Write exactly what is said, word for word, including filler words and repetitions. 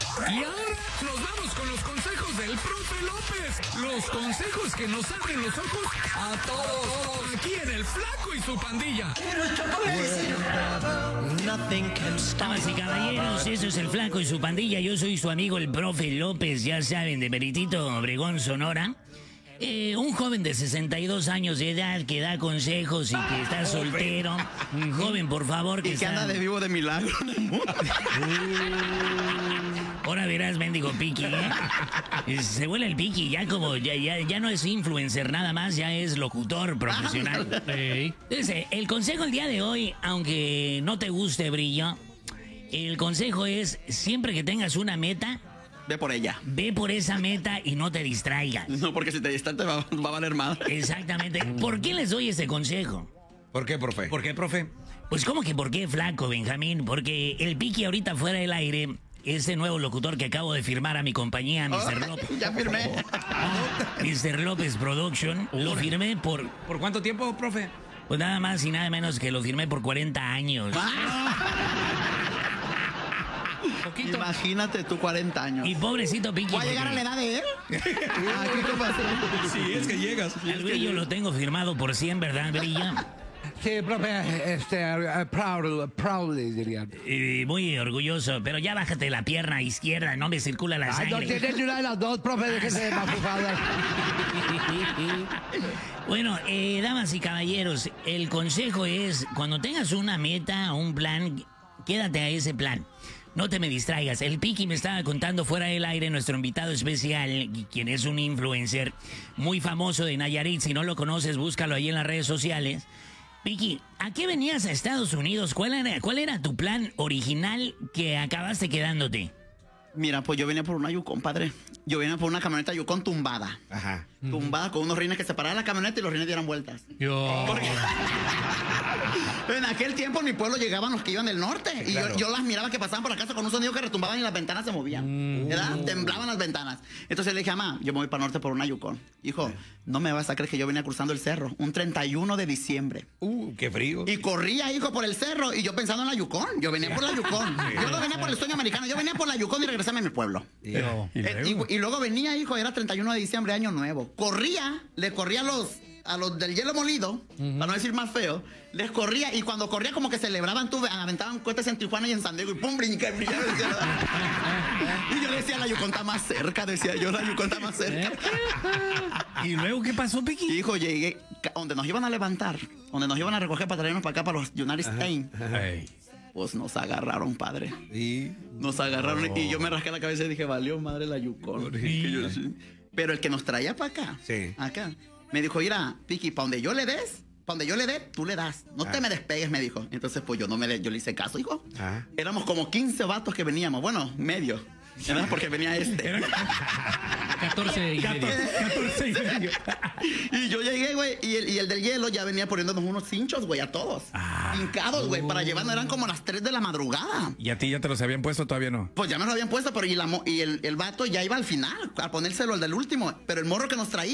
Y ahora nos vamos con los consejos del profe López. Los consejos que nos abren los ojos a todos. Aquí en El Flaco y su pandilla. Damas y caballeros, eso es El Flaco y su pandilla. Yo soy su amigo el profe López, ya saben, de Meritito, Obregón, Sonora. Eh, un joven de sesenta y dos años de edad que da consejos y que está soltero. Un joven, por favor, que, y que está... anda de vivo de milagro en el mundo. Ahora verás, mendigo Piqui, ¿eh? Eh, Se vuela el Piqui, ya como, ya, ya, ya no es influencer nada más, ya es locutor profesional. Hey. Entonces, el consejo el día de hoy, aunque no te guste, Brillo, el consejo es, siempre que tengas una meta, Ve por ella. ve por esa meta y no te distraigas. No, porque si te distraes te va, va a valer madre. Exactamente. ¿Por qué les doy este consejo? ¿Por qué, profe? ¿Por qué, profe? Pues, ¿cómo que por qué, Flaco, Benjamín? Porque el Piqui ahorita fuera del aire, ese nuevo locutor que acabo de firmar a mi compañía, mister López. Ya firmé. mister López Production, lo firmé por, ¿Por cuánto tiempo, profe? pues nada más y nada menos que lo firmé por cuarenta años. Poquito. Imagínate tú cuarenta años. Y pobrecito Piqui. ¿Va a llegar a la edad de él? Ah, ¿qué pasa? Sí, es que llegas. Al Brillo lo tengo firmado por cien, ¿verdad, Brillo? Sí, profe, este, uh, proud, proudly, diría. Eh, muy orgulloso, pero ya bájate la pierna izquierda, no me circula la Ay, no sangre. tiene ni una de las dos, profe, déjese de mafufadas. Bueno, eh, damas y caballeros, el consejo es, cuando tengas una meta, un plan, quédate a ese plan. No te me distraigas. El Piqui me estaba contando fuera del aire, nuestro invitado especial, quien es un influencer muy famoso de Nayarit. Si no lo conoces, búscalo ahí en las redes sociales. Piqui, ¿a qué venías a Estados Unidos? ¿Cuál era, cuál era tu plan original que acabaste quedándote? Mira, pues yo venía por una Yukon, padre. Yo venía por una camioneta Yukon tumbada. Ajá. Tumbada con unos rines que se paraban la camioneta y los rines dieran vueltas. Yo. En aquel tiempo en mi pueblo llegaban los que iban del norte. Sí, y claro. yo, yo las miraba que pasaban por la casa con un sonido que retumbaban y las ventanas se movían. ¿Verdad? Temblaban las ventanas. Entonces le dije, mamá, yo me voy para el norte por una Yukon. Hijo, no me vas a creer que yo venía cruzando el cerro un treinta y uno de diciembre. Uh, qué frío. Y corría, hijo, por el cerro. Y yo pensando en la Yukon. Yo venía por la Yukon. Yo no venía por el sueño americano. Yo venía por la Yukon y regresarme a mi pueblo. Yo. Eh, y, y luego venía, hijo, era treinta y uno de diciembre, año nuevo. Corría, le corría a los, a los del hielo molido, para no decir más feo, les corría y cuando corría como que celebraban, tú, aventaban cohetes en Tijuana y en San Diego y pum, brinca, brinca, y yo decía, la Yukon está más cerca, decía yo, la Yukon está más cerca. ¿Y luego qué pasó, Piqui? Hijo, llegué, ca- donde nos iban a levantar, donde nos iban a recoger para traernos para acá, para los United States, Ey. pues nos agarraron, padre. Y. Nos agarraron y yo me rasqué la cabeza y dije, valió madre la Yukon. Que yo- sí. Pero el que nos traía para acá, Sí. acá, me dijo, mira, Piqui, para donde yo le des, para donde yo le dé, tú le das. No Ah. te me despegues, me dijo. Entonces, pues yo no me le, yo le hice caso, hijo. Ah. Éramos como quince vatos que veníamos, bueno, medio. ¿Verdad? Porque venía este. catorce y medio. catorce y medio. Y yo llegué, güey, y el, y el del hielo ya venía poniéndonos unos cinchos, güey, a todos. Ah. Hincados, güey, para llevarnos, eran como las tres de la madrugada. ¿Y a ti ya te los habían puesto? Todavía no. Pues ya me lo habían puesto, pero y, la mo- y el, el vato ya iba al final, a ponérselo al del último. Pero el morro que nos traía